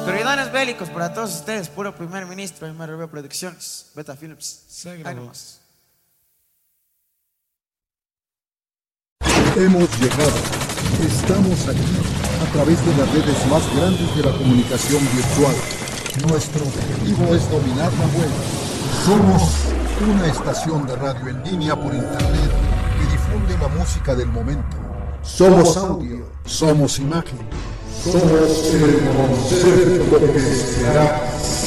Corridones bélicos para todos ustedes, puro primer ministro, MRB Producciones, Beta Films. Ahí nomás. Hemos llegado. Estamos aquí a través de las redes más grandes de la comunicación virtual. Nuestro objetivo es dominar la web. Somos una estación de radio en línea por internet que difunde la música del momento. Somos audio, somos imagen, somos el concepto que será.